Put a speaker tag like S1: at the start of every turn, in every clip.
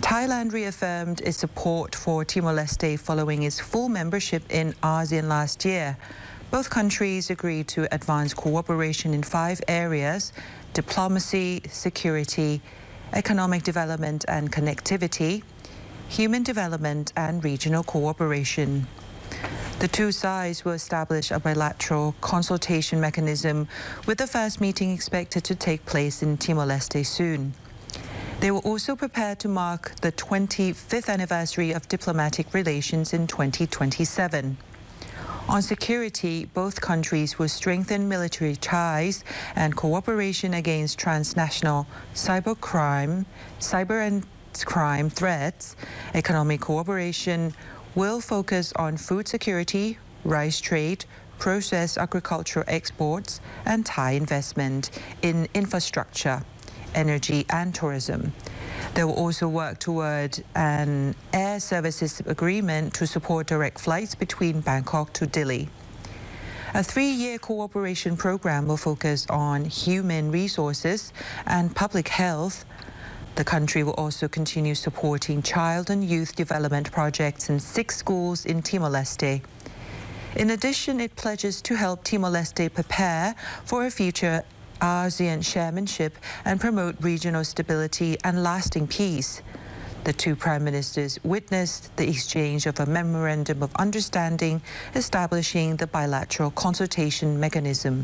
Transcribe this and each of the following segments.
S1: Thailand reaffirmed its support for Timor-Leste following its full membership in ASEAN last year. Both countries agreed to advance cooperation in 5 areas: diplomacy, security, economic development and connectivity, human development and regional cooperation. The two sides will establish a bilateral consultation mechanism, with the first meeting expected to take place in Timor-Leste soon. They will also prepare to mark the 25th anniversary of diplomatic relations in 2027. On security, both countries will strengthen military ties and cooperation against transnational cyber and crime threats. Economic cooperation will focus on food security, rice trade, processed agricultural exports, and Thai investment in infrastructure, energy and tourism. They will also work toward an air services agreement to support direct flights between Bangkok to Dili. A 3-year cooperation program will focus on human resources and public health. The country will also continue supporting child and youth development projects in 6 schools in Timor-Leste. In addition, it pledges to help Timor-Leste prepare for a future ASEAN chairmanship and promote regional stability and lasting peace. The two prime ministers witnessed the exchange of a memorandum of understanding establishing the bilateral consultation mechanism.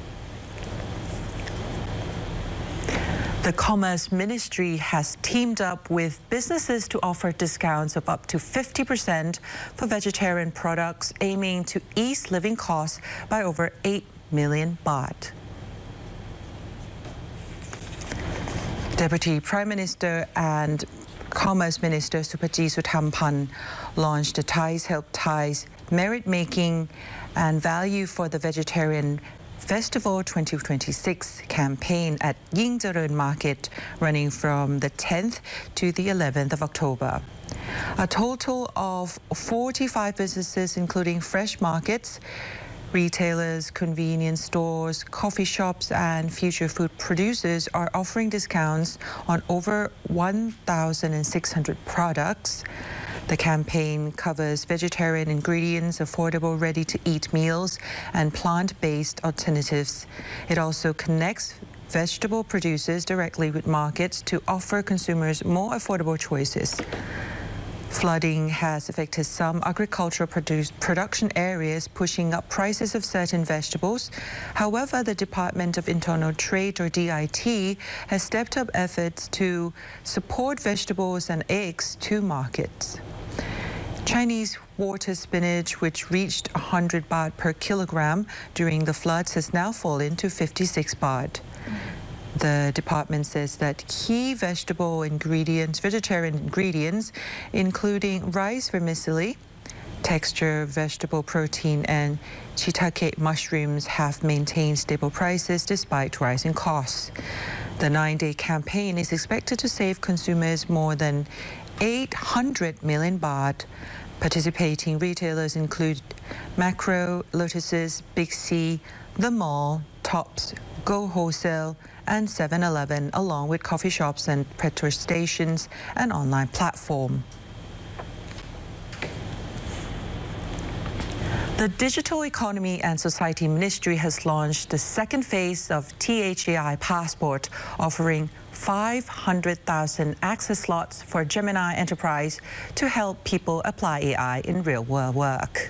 S1: The Commerce Ministry has teamed up with businesses to offer discounts of up to 50% for vegetarian products, aiming to ease living costs by over 8 million baht. Deputy Prime Minister and Commerce Minister Supajee Suthamphan launched the Thais Help Thais Merit Making and Value for the Vegetarian Festival 2026 campaign at Ying Charoen Market, running from the 10th to the 11th of October. A total of 45 businesses, including fresh markets, retailers, convenience stores, coffee shops and future food producers, are offering discounts on over 1,600 products. The campaign covers vegetarian ingredients, affordable ready-to-eat meals and plant-based alternatives. It also connects vegetable producers directly with markets to offer consumers more affordable choices. Flooding has affected some agricultural production areas, pushing up prices of certain vegetables. However, the Department of Internal Trade, or DIT, has stepped up efforts to support vegetables and eggs to markets. Chinese water spinach, which reached 100 baht per kilogram during the floods, has now fallen to 56 baht. The department says that key vegetarian ingredients, including rice vermicelli, texture vegetable protein, and shiitake mushrooms, have maintained stable prices despite rising costs. The 9-day campaign is expected to save consumers more than 800 million baht. Participating retailers include Macro, Lotuses, Big C, The Mall, Tops, Go Wholesale, and 7-Eleven, along with coffee shops and petrol stations and online platform. The Digital Economy and Society Ministry has launched the second phase of THAI Passport, offering 500,000 access slots for Gemini Enterprise to help people apply AI in real-world work.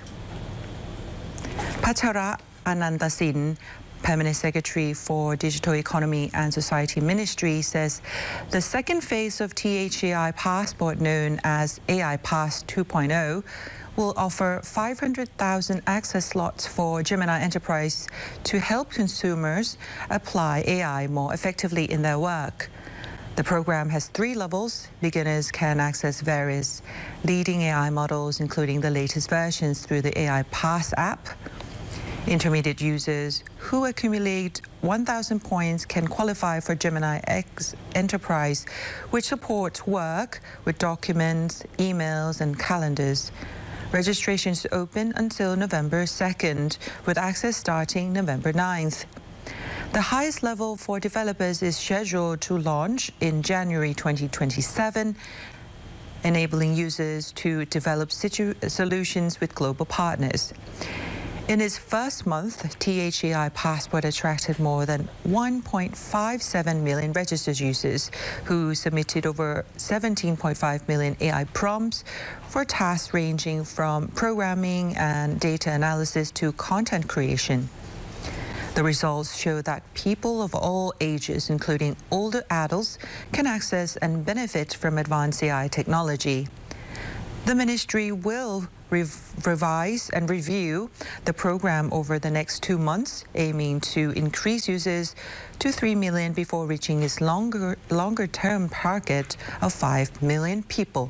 S1: Pachara Anantasin, Permanent Secretary for Digital Economy and Society Ministry, says the second phase of THAI Passport, known as AI Pass 2.0, will offer 500,000 access slots for Gemini Enterprise to help consumers apply AI more effectively in their work. The program has 3 levels. Beginners can access various leading AI models, including the latest versions, through the AI Pass app. Intermediate users who accumulate 1,000 points can qualify for Gemini X Enterprise, which supports work with documents, emails, and calendars. Registration is open until November 2nd, with access starting November 9th. The highest level for developers is scheduled to launch in January 2027. enabling users to develop solutions with global partners. In its first month, THAI Passport attracted more than 1.57 million registered users who submitted over 17.5 million AI prompts for tasks ranging from programming and data analysis to content creation. The results show that people of all ages, including older adults, can access and benefit from advanced AI technology. The ministry will revise and review the program over the next 2 months, aiming to increase users to 3 million before reaching its longer-term target of 5 million people.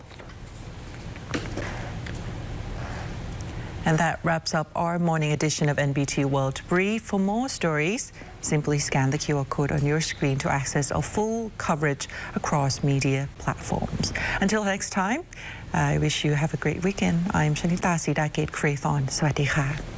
S1: And that wraps up our morning edition of NBT World Brief. For more stories, simply scan the QR code on your screen to access our full coverage across media platforms. Until next time, I wish you have a great weekend. I'm Shanita Sidakate Krathon. Sawasdee ka.